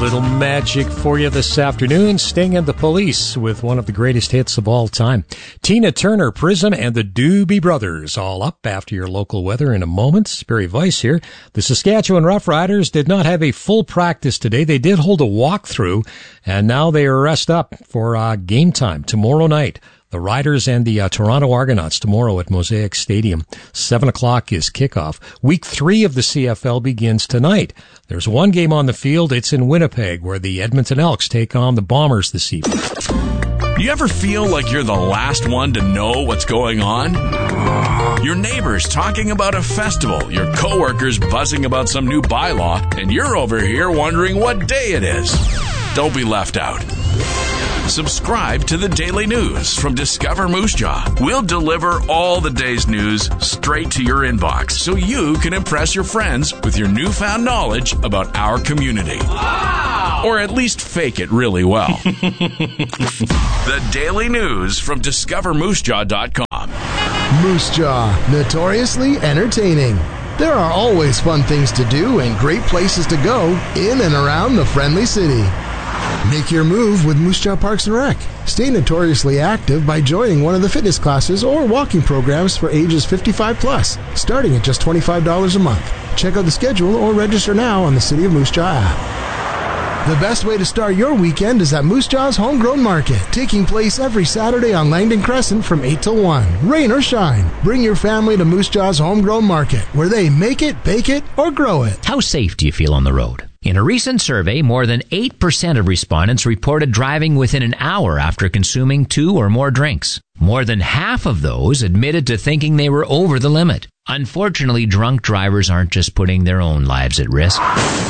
little magic for you this afternoon. Sting and the Police with one of the greatest hits of all time. Tina Turner, Prism, and the Doobie Brothers all up after your local weather in a moment. Barry Weiss here. The Saskatchewan Roughriders did not have a full practice today. They did hold a walkthrough, and now they are rest up for game time tomorrow night. The Riders and the Toronto Argonauts tomorrow at Mosaic Stadium. 7 o'clock is kickoff. Week 3 of the CFL begins tonight. There's one game on the field. It's in Winnipeg, where the Edmonton Elks take on the Bombers this evening. You ever feel like you're the last one to know what's going on? Your neighbors talking about a festival, your coworkers buzzing about some new bylaw, and you're over here wondering what day it is. Don't be left out. Subscribe to the Daily News from Discover Moose Jaw. We'll deliver all the day's news straight to your inbox so you can impress your friends with your newfound knowledge about our community. Wow! Or at least fake it really well. The Daily News from DiscoverMooseJaw.com. Moose Jaw, notoriously entertaining. There are always fun things to do and great places to go in and around the friendly city. Make your move with Moose Jaw Parks and Rec. Stay notoriously active by joining one of the fitness classes or walking programs for ages 55 plus, starting at just $25 a month. Check out the schedule or register now on the City of Moose Jaw app. The best way to start your weekend is at Moose Jaw's Homegrown Market, taking place every Saturday on Langdon Crescent from 8 till 1. Rain or shine, bring your family to Moose Jaw's Homegrown Market, where they make it, bake it, or grow it. How safe do you feel on the road? In a recent survey, more than 8% of respondents reported driving within an hour after consuming 2 or more drinks. More than half of those admitted to thinking they were over the limit. Unfortunately, drunk drivers aren't just putting their own lives at risk.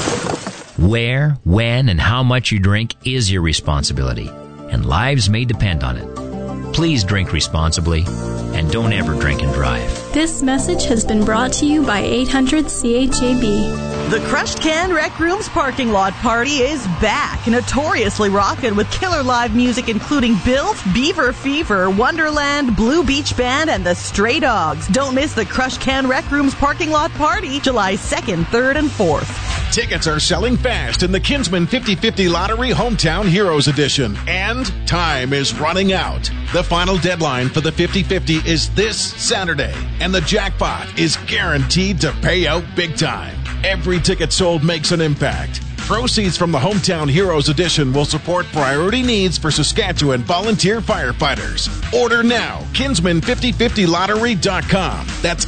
Where, when, and how much you drink is your responsibility, and lives may depend on it. Please drink responsibly, and don't ever drink and drive. This message has been brought to you by 800 CHAB. The Crushed Can Rec Rooms parking lot party is back, notoriously rockin' with killer live music including Built, Beaver Fever, Wonderland, Blue Beach Band, and the Stray Dogs. Don't miss the Crushed Can Rec Rooms parking lot party, July 2nd, 3rd, and 4th. Tickets are selling fast in the Kinsman 50/50 Lottery Hometown Heroes Edition, and time is running out. The final deadline for the 50/50 is this Saturday, and the jackpot is guaranteed to pay out big time. Every ticket sold makes an impact. Proceeds from the Hometown Heroes Edition will support priority needs for Saskatchewan volunteer firefighters. Order now. Kinsman5050lottery.com. That's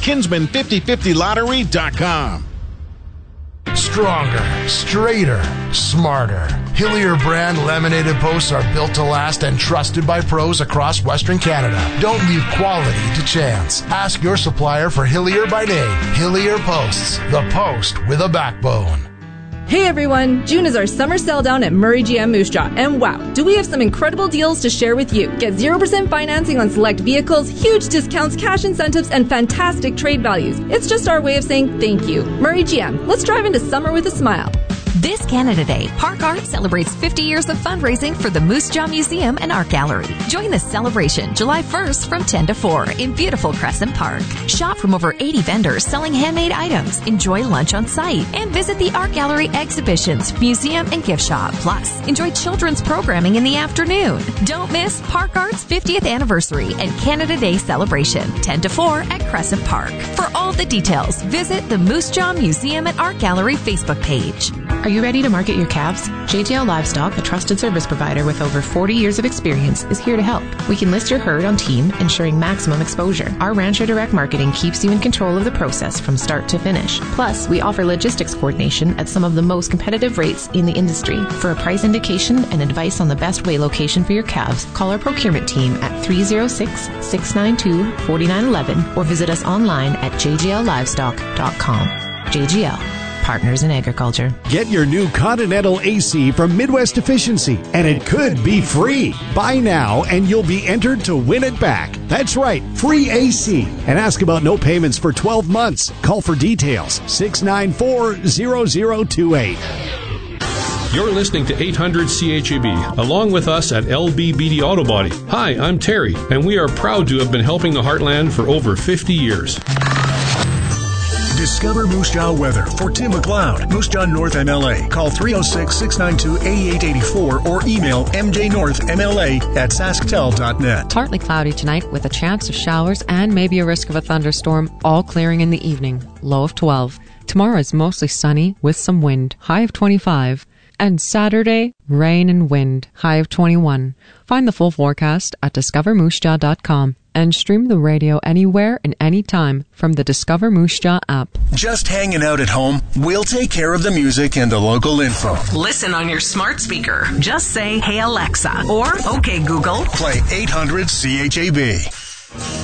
Kinsman5050lottery.com. Stronger, straighter, smarter. Hillier brand laminated posts are built to last and trusted by pros across Western Canada. Don't leave quality to chance. Ask your supplier for Hillier by name. Hillier Posts, the post with a backbone. Hey everyone, June is our summer sell down at Murray GM Moose Jaw, and wow, do we have some incredible deals to share with you. Get 0% financing on select vehicles, huge discounts, cash incentives, and fantastic trade values. It's just our way of saying thank you. Murray GM, let's drive into summer with a smile. This Canada Day, Park Art celebrates 50 years of fundraising for the Moose Jaw Museum and Art Gallery. Join the celebration July 1st from 10 to 4 in beautiful Crescent Park. Shop from over 80 vendors selling handmade items, enjoy lunch on site, and visit the Art Gallery exhibitions, museum, and gift shop. Plus, enjoy children's programming in the afternoon. Don't miss Park Art's 50th anniversary and Canada Day celebration, 10 to 4 at Crescent Park. For all the details, visit the Moose Jaw Museum and Art Gallery Facebook page. Are you ready to market your calves? JGL Livestock, a trusted service provider with over 40 years of experience, is here to help. We can list your herd on Team, ensuring maximum exposure. Our Rancher Direct Marketing keeps you in control of the process from start to finish. Plus, we offer logistics coordination at some of the most competitive rates in the industry. For a price indication and advice on the best weigh location for your calves, call our procurement team at 306-692-4911 or visit us online at jgllivestock.com. JGL. Partners in Agriculture. Get your new Continental AC from Midwest Efficiency, and it could be free. Buy now, and you'll be entered to win it back. That's right, free AC. And ask about no payments for 12 months. Call for details, 694-0028. You're listening to 800 CHAB, along with us at LBBD Auto Body. Hi, I'm Terry, and we are proud to have been helping the Heartland for over 50 years. Discover Moose Jaw weather for Tim McLeod, Moose Jaw North MLA. Call 306-692-8884 or email mjnorthmla@sasktel.net. Partly cloudy tonight with a chance of showers and maybe a risk of a thunderstorm, all clearing in the evening. Low of 12. Tomorrow is mostly sunny with some wind. High of 25. And Saturday, rain and wind. High of 21. Find the full forecast at discovermoosejaw.com. And stream the radio anywhere and anytime from the Discover Moose Jaw app. Just hanging out at home? We'll take care of the music and the local info. Listen on your smart speaker. Just say, "Hey Alexa," or "Okay Google." Play 800 CHAB.